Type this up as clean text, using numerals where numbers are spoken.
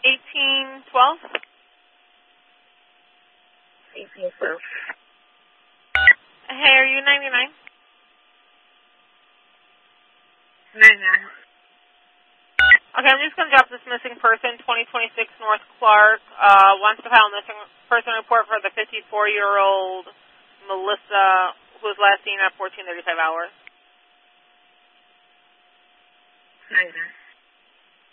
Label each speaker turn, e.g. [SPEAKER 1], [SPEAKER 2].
[SPEAKER 1] 1812.
[SPEAKER 2] 1812.
[SPEAKER 1] Hey, are you 99?
[SPEAKER 2] 99.
[SPEAKER 1] Okay, I'm just going to drop this missing person, 2026 North Clark. Wants to file a missing person report for the 54-year-old Melissa, who was last seen at 14:35 hours.
[SPEAKER 2] 99.